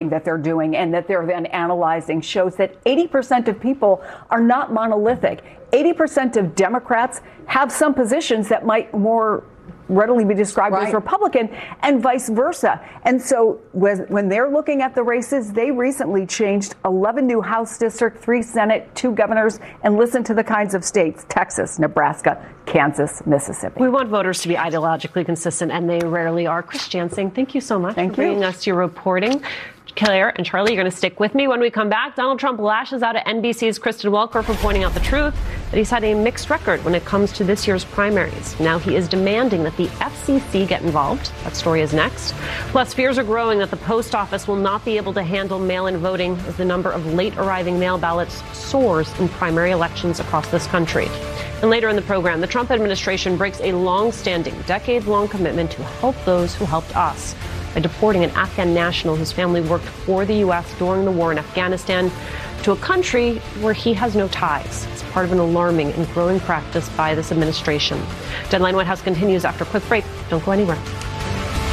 that they're doing and that they're then analyzing shows that 80% of people are not monolithic. 80% of Democrats have some positions that might more readily be described as Republican, and vice versa. And so when they're looking at the races, they recently changed 11 new House districts, 3 Senate, 2 governors, and listen to the kinds of states: Texas, Nebraska, Kansas, Mississippi. We want voters to be ideologically consistent, and they rarely are. Chris Jansing, thank you so much for bringing us your reporting. Claire and Charlie, you're going to stick with me. When we come back, Donald Trump lashes out at NBC's Kristen Welker for pointing out the truth that he's had a mixed record when it comes to this year's primaries. Now he is demanding that the FCC get involved. That story is next. Plus, fears are growing that the post office will not be able to handle mail-in voting as the number of late-arriving mail ballots soars in primary elections across this country. And later in the program, the Trump administration breaks a long-standing, decades-long commitment to help those who helped us by deporting an Afghan national whose family worked for the U.S. during the war in Afghanistan to a country where he has no ties. It's part of an alarming and growing practice by this administration. Deadline White House continues after a quick break. Don't go anywhere.